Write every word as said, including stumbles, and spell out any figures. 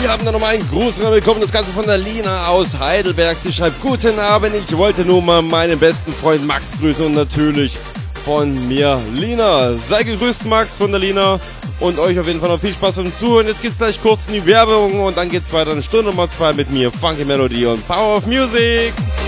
Wir haben da nochmal einen Gruß bekommen, das Ganze von der Lina aus Heidelberg. Sie schreibt: Guten Abend, ich wollte nur mal meinen besten Freund Max grüßen und natürlich von mir, Lina. Sei gegrüßt, Max, von der Lina. Und euch auf jeden Fall noch viel Spaß beim Zuhören. Jetzt geht's gleich kurz in die Werbung und dann geht's weiter in Stunde Nummer zwei mit mir, Funky Melody und Power of Music.